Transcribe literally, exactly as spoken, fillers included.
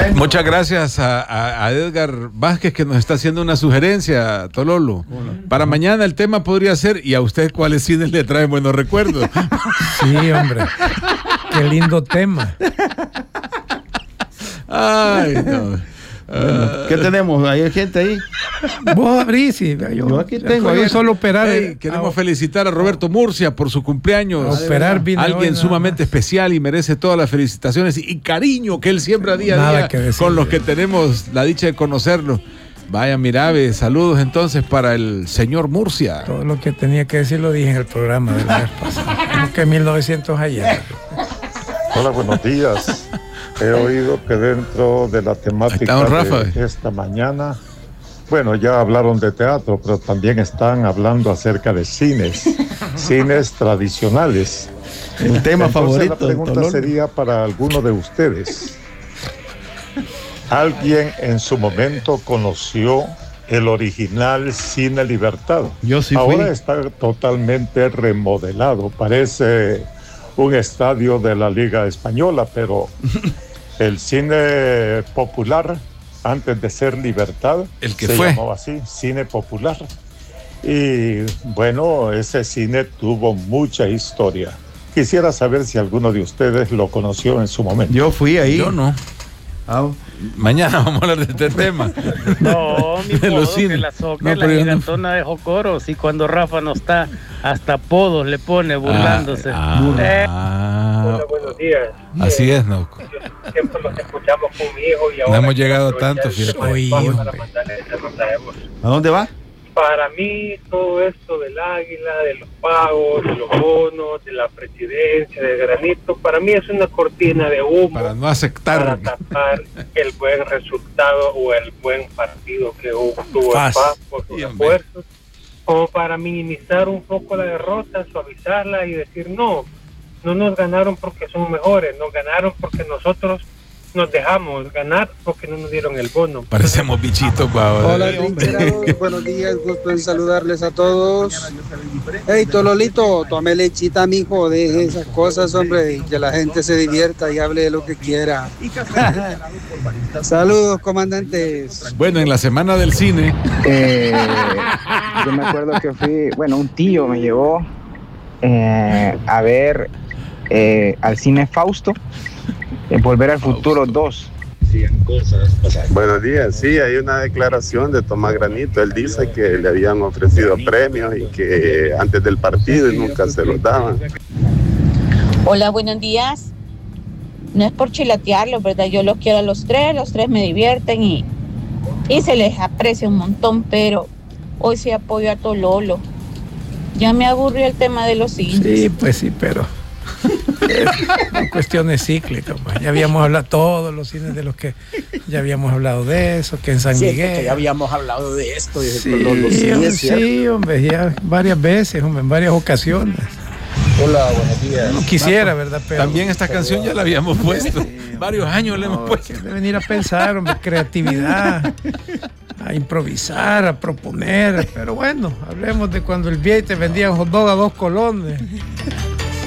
Muchas gracias a, a, a Edgar Vázquez, que nos está haciendo una sugerencia, Tololo. Hola. Para mañana el tema podría ser, ¿y a usted cuáles cines le traen buenos recuerdos? Sí, hombre. Qué lindo tema. Ay, no. Bueno, ¿qué tenemos? ¿Hay gente ahí? Vos abrís, sí. Yo, yo aquí tengo. Yo solo operar. Hey, queremos a, felicitar a Roberto Murcia por su cumpleaños. A operar vine Alguien hoy, sumamente especial y merece todas las felicitaciones y cariño que él siembra día a día con los que tenemos la dicha de conocerlo. Vaya, Mirabe, saludos entonces para el señor Murcia. Todo lo que tenía que decir lo dije en el programa de la vez pasada. Como que mil novecientos ayer. Hola, buenos días. He oído que dentro de la temática Rafa, de esta mañana, bueno, ya hablaron de teatro, pero también están hablando acerca de cines, cines tradicionales. El tema Entonces, favorito. La pregunta Tololo. sería para alguno de ustedes. ¿Alguien en su momento conoció el original Cine Libertad? Yo sí Ahora fui. está totalmente remodelado, parece un estadio de la Liga Española, pero el cine popular, antes de ser Libertad, el que se fue. llamaba así, Cine Popular. Y bueno, ese cine tuvo mucha historia. Quisiera saber si alguno de ustedes lo conoció en su momento. Yo fui ahí. Yo no. Ah. Mañana vamos a hablar de este tema. No, mi de modo, los cines. que la soca, No, la pero yo gigantona no... de Jocoros, y cuando Rafa no está, hasta apodos le pone burlándose. Ah, eh. ah, Hola, buenos días. Así es, ¿no? Siempre los escuchamos con mi hijo y ahora no hemos llegado tanto, fíjate. Oye, para mandarle esa nota de voz. ¿A dónde va? Para mí, todo esto del águila, de los pagos, de los bonos, de la presidencia, del granito, para mí es una cortina de humo para no aceptar, para tapar el buen resultado o el buen partido que tuvo el P A por sus esfuerzos, o para minimizar un poco la derrota, suavizarla y decir no, no nos ganaron porque son mejores, nos ganaron porque nosotros nos dejamos ganar porque no nos dieron el bono. Parecemos bichitos, pa. Hola, trincheros, buenos días, gusto en saludarles a todos. Hey, Tololito, tome lechita, mijo, deje esas cosas, hombre, y que la gente se divierta y hable de lo que quiera. Saludos, comandantes. Bueno, en la semana del cine. Eh, yo me acuerdo que fui, bueno, un tío me llevó eh, a ver eh, al cine Fausto. Volver al Futuro dos. Buenos días, sí, hay una declaración de Tomás Granito. Él dice que le habían ofrecido premios y que antes del partido y nunca se los daban. Hola, buenos días. No es por chilatearlos, ¿verdad? Yo los quiero a los tres, los tres me divierten y, y se les aprecia un montón, pero hoy sí apoyo a Tololo. Ya me aburrió el tema de los cines. Sí, pues sí, pero son cuestiones cíclicas. Pues. Ya habíamos hablado todos los cines de los que ya habíamos hablado de eso, que en San sí, Miguel. Que ya habíamos hablado de esto. Y de sí, los, los cines, sí, hombre, ya varias veces, hombre, en varias ocasiones. Hola, buenos días. No quisiera, ¿verdad? Pero, también esta pero, canción ya la habíamos puesto. Sí, varios años la no, hemos puesto. De venir a pensar, hombre, creatividad, a improvisar, a proponer. Pero bueno, hablemos de cuando el Vieite vendía hot dog a dos colones.